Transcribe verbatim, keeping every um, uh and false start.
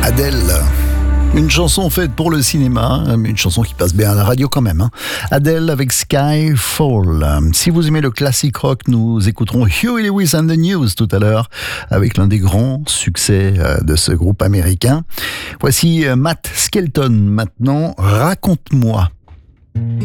Adèle. Une chanson faite pour le cinéma, mais une chanson qui passe bien à la radio quand même. Hein. Adèle avec Skyfall. Si vous aimez le classique rock, nous écouterons Huey Lewis and the News tout à l'heure avec l'un des grands succès de ce groupe américain. Voici Matt Skelton maintenant. Raconte-moi.